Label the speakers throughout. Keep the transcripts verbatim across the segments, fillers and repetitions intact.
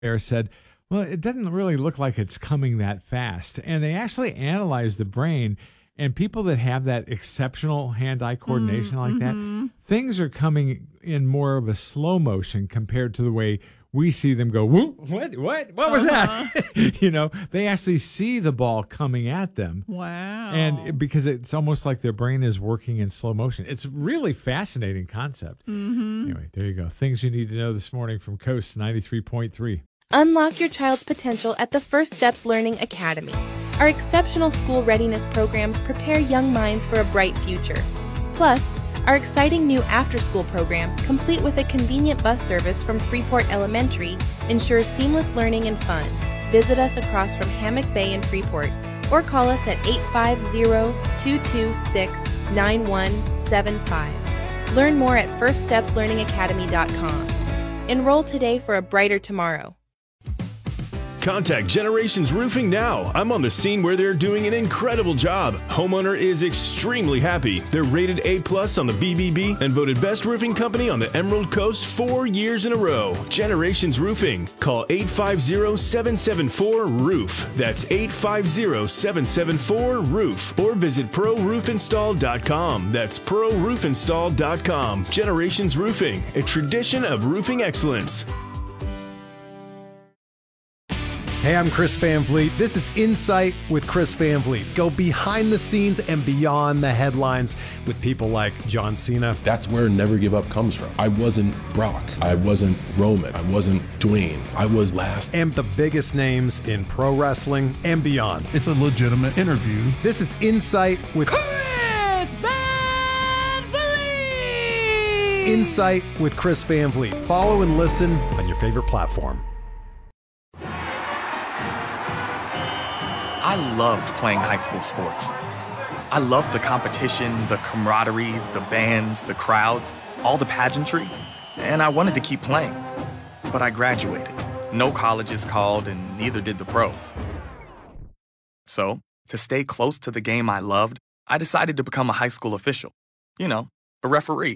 Speaker 1: there said, well, it doesn't really look like it's coming that fast. And they actually analyzed the brain, and people that have that exceptional hand-eye coordination mm, like mm-hmm. that, things are coming in more of a slow motion compared to the way we see them go, what, what, what, what was uh-huh. that? You know, they actually see the ball coming at them.
Speaker 2: Wow.
Speaker 1: And because it's almost like their brain is working in slow motion. It's a really fascinating concept.
Speaker 2: Mm-hmm.
Speaker 1: Anyway, there you go. Things you need to know this morning from Coast ninety-three point three.
Speaker 3: Unlock your child's potential at the First Steps Learning Academy. Our exceptional school readiness programs prepare young minds for a bright future. Plus, our exciting new after-school program, complete with a convenient bus service from Freeport Elementary, ensures seamless learning and fun. Visit us across from Hammock Bay in Freeport, or call us at eight five zero, two two six, nine one seven five. Learn more at first steps learning academy dot com. Enroll today for a brighter tomorrow.
Speaker 4: Contact Generations Roofing now. I'm on the scene where they're doing an incredible job. Homeowner is extremely happy. They're rated A plus on the B B B and voted best roofing company on the Emerald Coast four years in a row. Generations Roofing. Call eight five zero, seven seven four, roof. That's eight five zero, seven seven four, roof. Or visit pro roof install dot com. That's pro roof install dot com. Generations Roofing, a tradition of roofing excellence.
Speaker 5: Hey, I'm Chris Van Vliet. This is Insight with Chris Van Vliet. Go behind the scenes and beyond the headlines with people like John Cena.
Speaker 6: That's where Never Give Up comes from. I wasn't Brock. I wasn't Roman. I wasn't Dwayne. I was last.
Speaker 5: And the biggest names in pro wrestling and beyond.
Speaker 7: It's a legitimate interview.
Speaker 5: This is Insight with
Speaker 2: Chris Van Vliet.
Speaker 5: Insight with Chris Van Vliet. Follow and listen on your favorite platform.
Speaker 8: I loved playing high school sports. I loved the competition, the camaraderie, the bands, the crowds, all the pageantry, and I wanted to keep playing. But I graduated. No colleges called, and neither did the pros. So, to stay close to the game I loved, I decided to become a high school official. You know, a referee.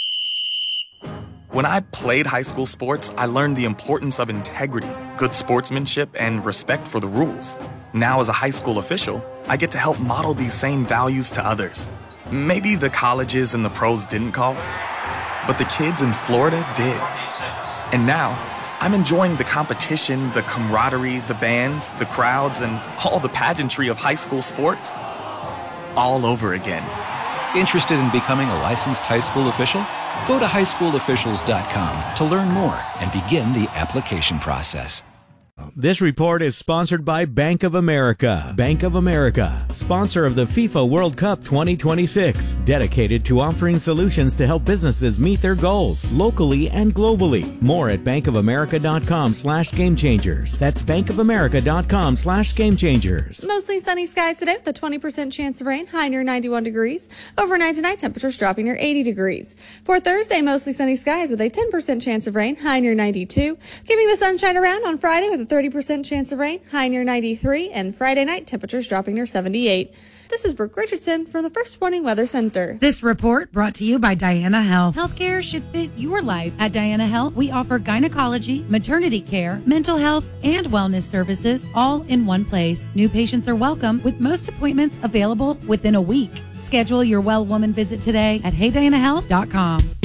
Speaker 8: When I played high school sports, I learned the importance of integrity, good sportsmanship, and respect for the rules. Now, as a high school official, I get to help model these same values to others. Maybe the colleges and the pros didn't call, but the kids in Florida did. And now, I'm enjoying the competition, the camaraderie, the bands, the crowds, and all the pageantry of high school sports all over again.
Speaker 9: Interested in becoming a licensed high school official? Go to high school officials dot com to learn more and begin the application process.
Speaker 10: This report is sponsored by Bank of America. Bank of America, sponsor of the FIFA World Cup twenty twenty-six, dedicated to offering solutions to help businesses meet their goals locally and globally. More at bank of america dot com slash game changers. That's bank of america dot com slash game changers.
Speaker 11: Mostly sunny skies today with a twenty percent chance of rain, high near ninety-one degrees. Overnight tonight, temperatures dropping near eighty degrees. For Thursday, mostly sunny skies with a ten percent chance of rain, high near ninety-two. Keeping the sunshine around on Friday with a thirty percent chance of rain, high near ninety-three, and Friday night temperatures dropping near seventy-eight. This is Brooke Richardson from the First Warning Weather Center.
Speaker 12: This report brought to you by Diana Health. Healthcare should fit your life. At Diana Health, we offer gynecology, maternity care, mental health, and wellness services all in one place. New patients are welcome with most appointments available within a week. Schedule your Well Woman visit today at hey diana health dot com.